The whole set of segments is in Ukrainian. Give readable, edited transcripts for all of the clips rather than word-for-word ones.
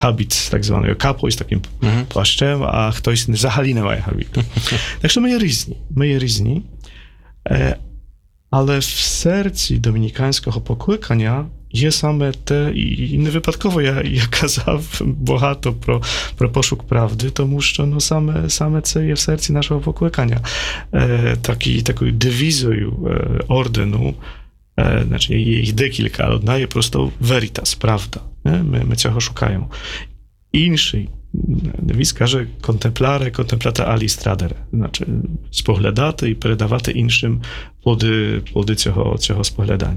habit так званий капой з таким плащем, а хтось взагалі не має хабіту. Так що ми є різні. Але в серці домініканського покликання є саме те, і не випадково я казав багато про пошук правди, тому що саме це є в серці нашого покликання. Такою девізою ордену, значить, є їх декілька, але одна є просто veritas, правда. Ми цього шукаємо. Інший девіз каже contemplare, contemplata alis tradere, значить споглядати і передавати іншим плоди цього споглядання.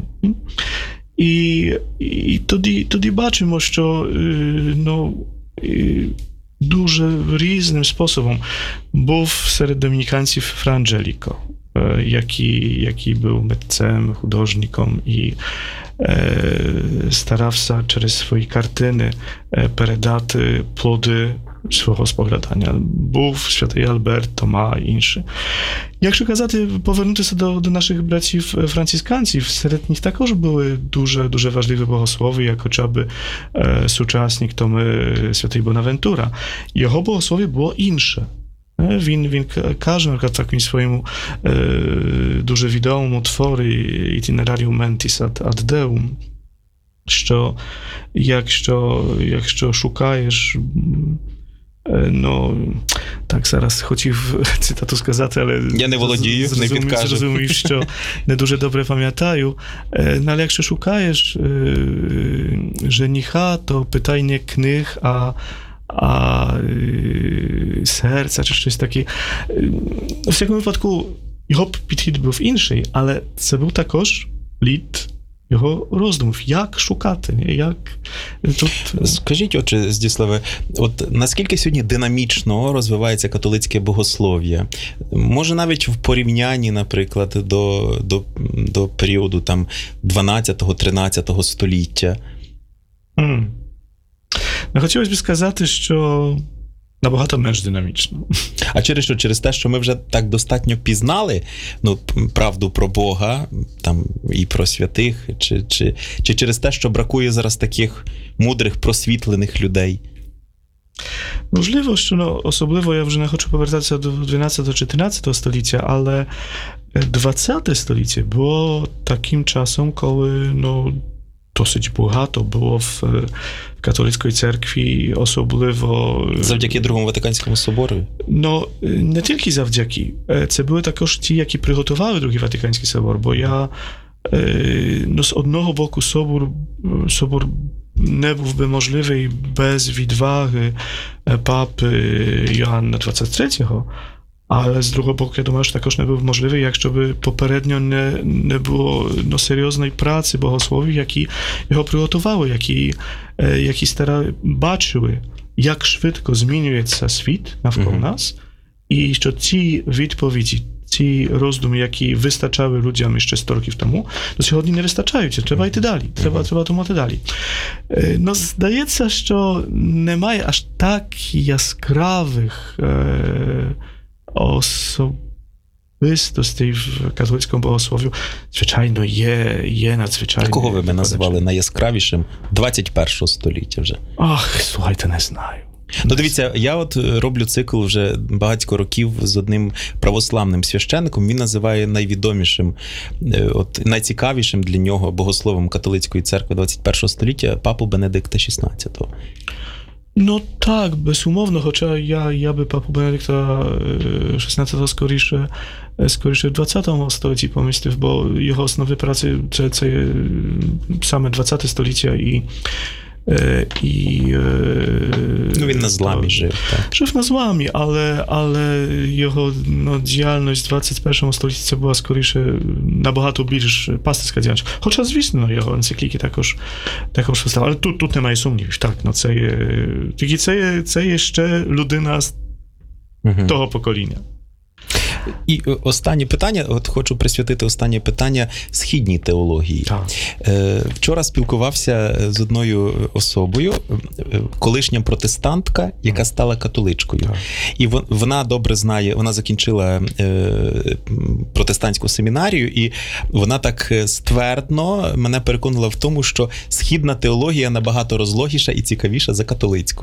І тоді бачимо, що дуже різним способом був серед домініканців Fra Angelico, який був митцем, художником і старався через свої картини передати плоди свого споглядання. Був святий Альберт, Тома і інші. Якщо казати, повернутися до наших братів францисканців, серед них також були дуже важливі богослови, як хоча б сучасник Томи святий Бонавентура. Його богослов'я було інше. Він каже, наприклад, в такому своєму дуже відомому творі Itinerarium Mentis ad Deum, що якщо шукаєш, так зараз хотів цитату сказати, але я не володію, не підкажу. Зрозумів, що не дуже добре пам'ятаю. Але якщо шукаєш жениха, то питай не книг, а серця чи щось таке. У всякому випадку його підхід був інший, але це був також плід його роздумів, як шукати, як тут... Скажіть, отче Здіславе, наскільки сьогодні динамічно розвивається католицьке богослов'я? Може навіть в порівнянні, наприклад, до періоду там 12-13 століття? Хотілося б сказати, що набагато менш динамічно. А через що? Через те, що ми вже так достатньо пізнали правду про Бога там, і про святих? Чи через те, що бракує зараз таких мудрих, просвітлених людей? Можливо, що особливо я вже не хочу повертатися до 12 чи 13 століття, але 20 століття було таким часом, коли досить багато було в католицькій церкві, особливо... Завдяки Другому Ватиканському собору? Не тільки завдяки. Це були також ті, які приготували Другий Ватиканський собор, бо з одного боку собор не був би можливий без відваги папи Йоанна XXIII, ale z другого боку, я думаю, що також не був можливий, якщо би попередньо не було серйозної праці богословів, які його приготували, які бачили, як швидко змінюється світ навколо нас, і що ці відповіді, ці роздуми, які вистачали людям ще 100 років тому, до сьогодні не вистачають. Треба йти далі. Треба думати далі. Здається, що немає аж так яскравих особистостей в католицькому богослов'ю. Звичайно, є надзвичайно. Кого ви б назвали найяскравішим 21 століття вже? Слухайте, не знаю. Дивіться, я роблю цикл вже багатько років з одним православним священником. Він називає найвідомішим, найцікавішим для нього богословом католицької церкви 21 століття папу Бенедикта XVI. Так, безумовно, хоча я би папу Бенедикта XVI скоріше в 20 столітті помістив, бо його основні праці це саме 20 століття він на зламі жив, так. Жив на зламі, але його діяльність в 21 столітті це була скоріше набагато більш пастирська діяльність. Хоча, звісно, його енцикліки також виставили. Але тут немає сумнівів. Так, це є ще людина з того покоління. І останнє питання, от хочу присвятити останнє питання східній теології. Так. Вчора спілкувався з одною особою, колишня протестантка, яка стала католичкою. Так. І вона добре знає, вона закінчила протестантську семінарію, і вона так ствердно мене переконала в тому, що східна теологія набагато розлогіша і цікавіша за католицьку.